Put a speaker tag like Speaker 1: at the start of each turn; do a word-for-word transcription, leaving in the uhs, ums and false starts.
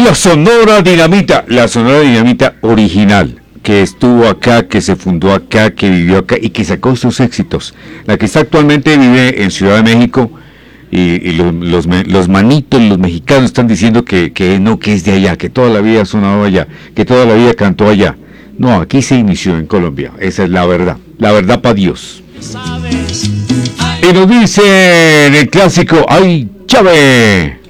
Speaker 1: la Sonora Dinamita, la Sonora Dinamita original, que estuvo acá, que se fundó acá, que vivió acá y que sacó sus éxitos. La que está actualmente vive en Ciudad de México y, y los, los, los manitos, los mexicanos están diciendo que, que no, que es de allá, que toda la vida ha sonado allá, que toda la vida cantó allá. No, aquí se inició en Colombia, esa es la verdad, la verdad para Dios. Y nos dice en el clásico, ¡ay, Chávez!